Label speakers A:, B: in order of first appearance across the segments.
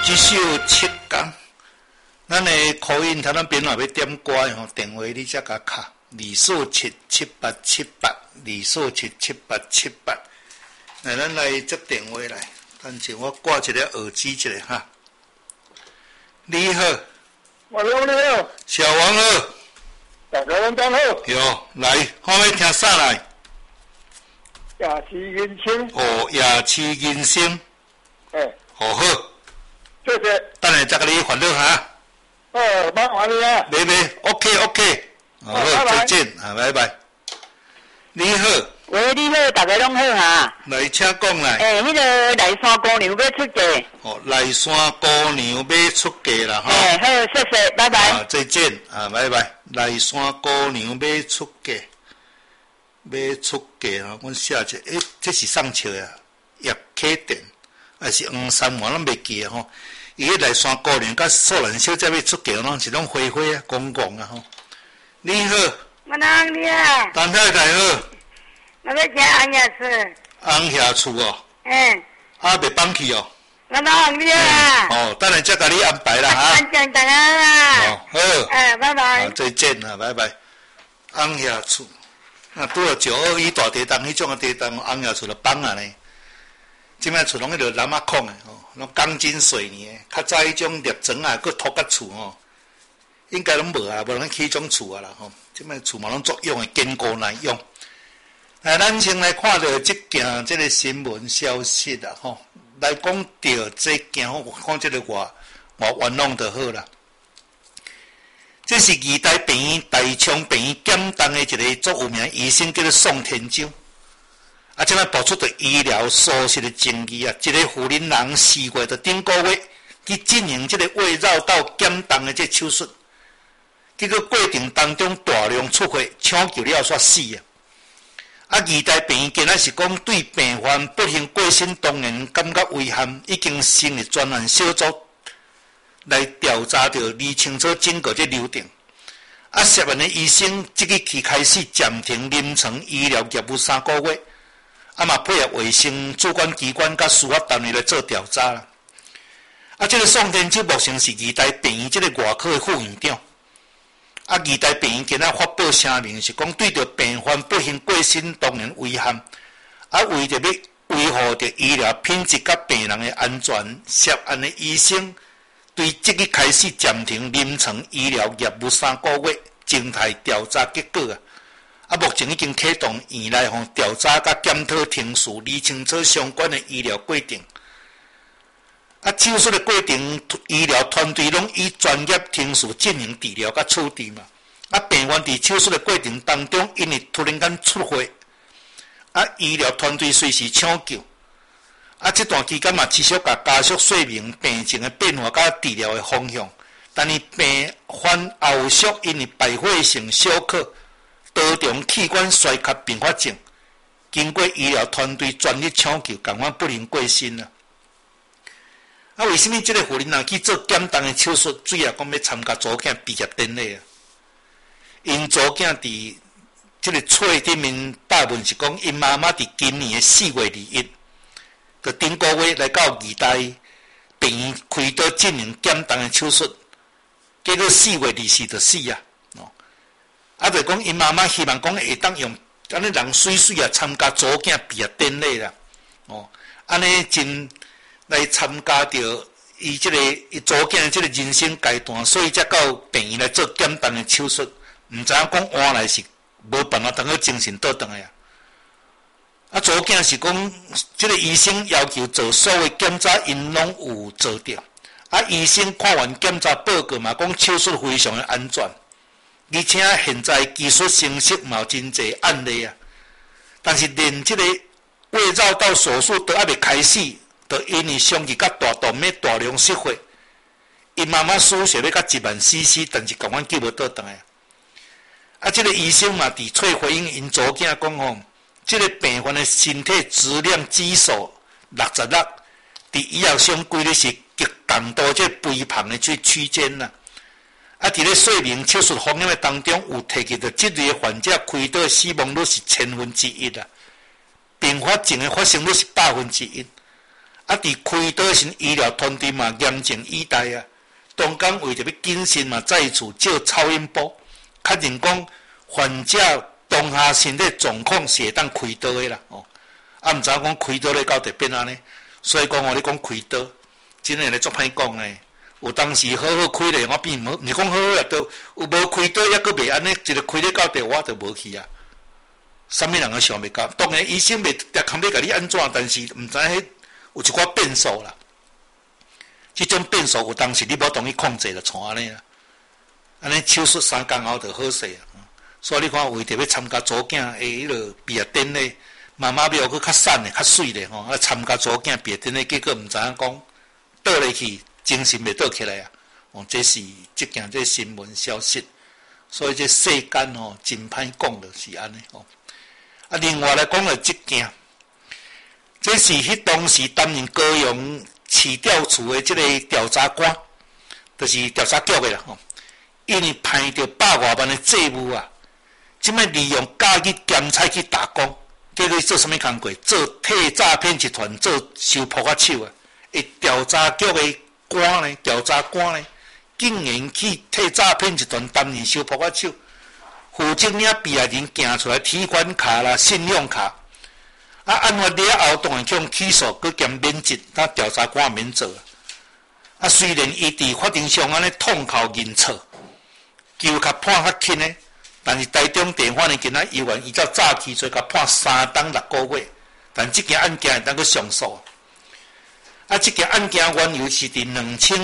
A: 一首七工，咱的口音头咱边若要点歌吼，电话你才甲敲2477878，2477878。来，咱来接电话来，等下我挂一个耳机一下哈。你好，
B: 我你好，
A: 小王好，
B: 大家晚上好。
A: 哟，来，看要听啥来？
B: 夜市人生。
A: 哦，夜市人生。好。
B: 谢谢。
A: 等下再甲你烦恼哈。
B: 麻烦你啊。
A: 没 ，OK。好，再见，拜拜。你好。
C: 喂，你好，大家拢好哈。
A: 来，请讲来。
C: 迄个内山姑娘要出嫁。
A: 内山姑娘要出嫁啦，哈。
C: 好，谢谢，拜拜。
A: 再见，拜拜。内山姑娘要出嫁，哈，阮写者，这是上笑啊，叶启田，还是黄山华，咱袂记啊吼。伊个内山姑娘甲素兰小姐要出嫁，拢是种花啊，公公啊吼。你好。
C: 我当你啊。
A: 陈太太好。
C: 我要请红叶厝。
A: 红叶厝哦。袂放弃哦。
C: 我当你啊。
A: 等下再甲你安排啦哈。
C: 安全大家啦。
A: 好。
C: 拜拜。
A: 再见啊，拜拜。红叶厝，拄了921大地震，迄种的地震，红叶厝就放啊呢。即摆厝拢迄落蓝啊孔的拢钢筋水泥的，较早迄种粒砖啊，佮涂甲厝应该拢无啊，无人起种厝啊啦即摆厝嘛拢作用的，坚固耐用。咱先来看到即件即个新闻消息啦来讲到这件看即个外冤枉就好啦。这是义大病院大昌病院检动的一个足有名医生叫做宋天章。即摆爆出对医疗疏失的争议啊！一个妇人人4月的顶个月去进行这个胃绕道减重的这手术，结果过程当中大量出血，抢救了煞死啊！义大病院今仔是讲对病患不幸过身当然感觉遗憾，已经成立专案小组来调查着厘清楚整个这流程。涉案的医生即日起开始暂停临床医疗业务3个月。嘛配合卫生主管机关甲司法单位来做调查啦。这个宋天章目前是义大病院这个外科的副院长。义大病院今仔发布声明是讲，对着病患不幸过身当然遗憾，为着要维护着医疗品质甲病人的安全，涉案的医生对即日开始暂停临床医疗业务3个月，静态调查结果目前已经启动院内调查甲检讨程序，理清楚相关的医疗过程。手术的过程，医疗团队拢以专业程序进行治疗甲处置嘛。病患伫手术的过程当中，因为突然间出血，医疗团队随时抢救。这段期间嘛，持续甲家属说明病情的变化甲治疗的方向。但是病患后续因为败血性小可。多重器官衰竭并发症，经过医疗团队全力抢救，共款不幸过身啦。为什么这个妇人去做减重的手术，主要讲要参加祖囝毕业典礼因祖囝伫这个册顶面大部分是讲，因妈妈伫今年的4月21，就顶个月来到义大病院开刀进行减重的手术，结果4月24就死啊。就讲，因妈妈希望讲会当用安尼人水参加祖囝毕业典礼啦，安尼真来参加着伊祖囝这个人生阶段，所以才到病院来做减重的手术，毋知影讲换来是无办法当去精神倒转的祖囝是讲，这个医生要求做所有检查，因拢有做着，医生看完检查报告嘛，讲手术非常的安全。而且现在技术成熟嘛有真侪案例但是连这个胃绕道手术都还未开始，就因为伤及较大动脉大量失血，因妈妈输血要到1万 cc， 但是共阮救无倒转来这个医生嘛伫喙回应因祖囝讲这个病患的身体质量指数66，伫医学上规律是极重度这肥胖的这区间啦。伫咧说明手术风险的当中，有提及到这类患者开刀死亡率是1/1000啦，并发症的发生率是1%。 啊，伫开刀时医疗团队嘛严阵以待啊。当天为着要谨慎嘛，在厝照超音波，确认讲患者当下身体状况是会当开刀的啦。哦，啊，毋知影讲开刀咧到底变安尼，所以讲你讲开刀，真诶咧足歹讲诶。有当时好好开咧，我变无，毋是讲好好也都有无开刀抑阁袂安尼，一个开咧到底我就无去啊。啥物人个想袂到？当然医生袂特空要甲你安怎，但是毋知迄有一寡变数啦。即种变数有当时你无同伊控制就像安尼啦。安尼手术3工后就好势啊。所以你看为着要参加祖囝诶迄落毕业典礼，妈妈庙佫较瘦诶、较水咧吼，啊参加祖囝毕业典礼，结果毋知影讲倒来去。精神袂倒起来啊！哦，这是即件这新闻消息，所以这世间吼真歹讲就是安尼吼。啊，另外来讲了即件，这是迄当时担任高雄市调处的即个调查官，就是调查局的啦吼。因为派着100多万的债务啊，即摆利用假日兼差去打工，结果做啥物工作？做替诈骗集团做收扑克手啊！诶，调查局的。官呢？调查官呢？竟然去替诈骗集团担任收扑克手，负责领毕业人寄出来提款卡啦、信用卡。啊，案发了后，当然向起诉，佮兼免职，但调查官免做啊。啊，虽然伊伫法庭上安尼痛哭认错，求较判较轻呢，但是台中地法院今仔依然依照早期罪，甲判3档6个月，但即件案件会当佮上诉。啊，这件案件缘由是伫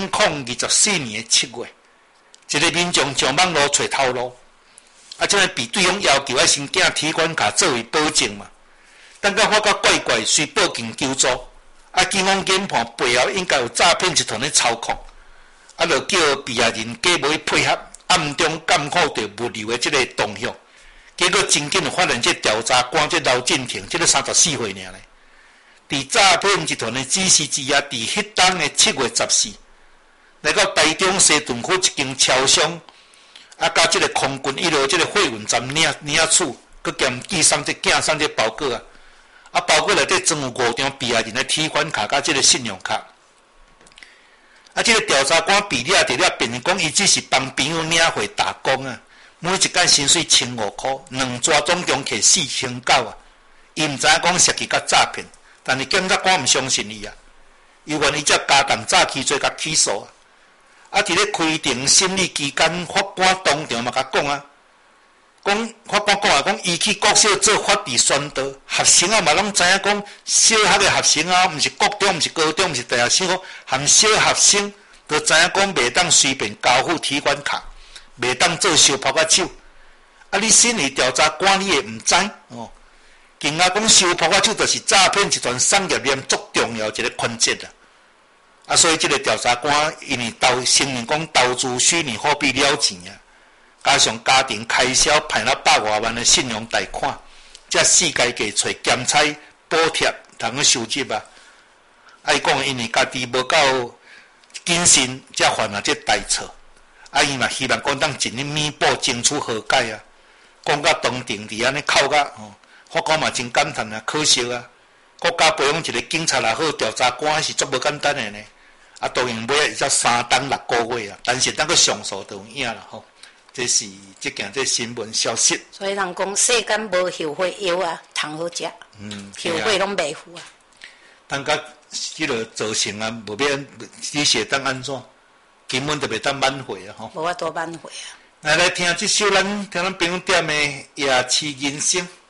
A: 2024年的7月，一个民众上网络找头路，啊，即个被对方要求要先寄提款卡作为保证嘛，等到发觉怪怪，随报警求助，啊，警方研判背后应该有诈骗集团咧操控，啊，就叫被害人假冒配合，暗中监控着物流的即个动向，结果真紧就发现这调查官这刘进庭，这个34岁尔咧。伫诈骗集团的指示之下，伫迄当的7月14，来到台中西屯区一间超商，啊，甲即个空军一路即个货运站领处，佮兼寄送这包裹啊，啊，包裹内底装有5张被害人的提款卡甲即个信用卡，啊，即个调查官被抓着了，变成讲伊只是帮朋友领货打工啊，每一间薪水1500块，2抓总共摕4900啊，伊毋知影讲涉及甲诈骗。但是检察官毋相信伊啊，伊愿意才加重早期罪甲起诉啊。啊，伫咧开庭审理期间，法官当场嘛甲讲啊，法官讲啊，讲伊去国小做法律宣导，学生啊嘛拢知影讲，小学的学生啊，毋是国中，毋是高中，毋是大学生，含小学生，都知影讲袂当随便交付提款卡，袂当做收扑克手。啊，你审理调查官你会毋知哦？竟然讲收扑克手就是诈骗集团产业链足重要一个环节啦。啊，所以这个调查官因为承认讲投资虚拟货币了钱啊，加上家庭开销派了100多万的信用贷款，才世界计找兼差补贴通去收入啊。啊，伊讲因为家己无够谨慎，才犯了这大错。啊，伊嘛希望讲当尽力弥补，争取和解啊。讲到当庭伫安尼哭甲吼。法官嘛真感叹啊，可惜啊，国家培养一个警察也好，调查官是足无简单的呢。啊，当然尾仔才3档6个月啊，但是当个上诉就有影啦吼。这是即件这新闻消息。
D: 所以人讲世间无后悔药啊，通好食。后悔拢袂付啊。
A: 当甲迄落造成啊，无免你是当安怎？根本就袂当挽回啊吼。
D: 无法度挽回啊。
A: 来听这首咱朋友点的《夜市人生》。